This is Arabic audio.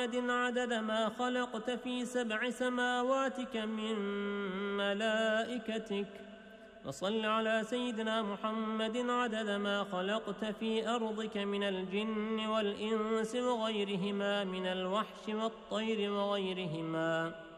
عدد ما خلقت في 7 سماواتك من ملائكتك، وصل على سيدنا محمد عدد ما خلقت في أرضك من الجن والإنس وغيرهما من الوحش والطير وغيرهما